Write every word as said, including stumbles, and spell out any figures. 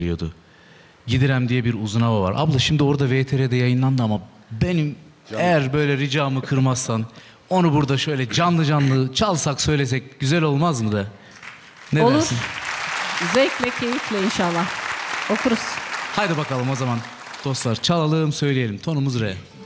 söylüyordu. Gidirem diye bir uzun hava var. Abla şimdi orada V T R'de yayınlandı ama benim canım, eğer böyle ricamı kırmazsan onu burada şöyle canlı canlı çalsak söylesek güzel olmaz mı da? Ne Olur. dersin? Zevkle, keyifle inşallah. Okuruz. Haydi bakalım o zaman dostlar çalalım söyleyelim. Tonumuz re.